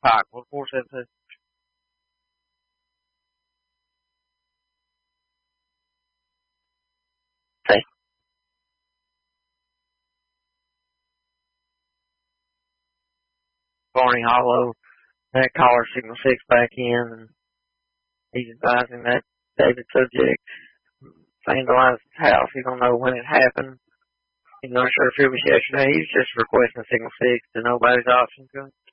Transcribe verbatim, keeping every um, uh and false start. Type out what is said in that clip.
Pike. What four seven two? Hey. Barney Hollow. That caller signal six back in, and he's advising that David subject vandalized his house. He don't know when it happened. He's not sure if it was yesterday. He's just requesting signal six to nobody's option code.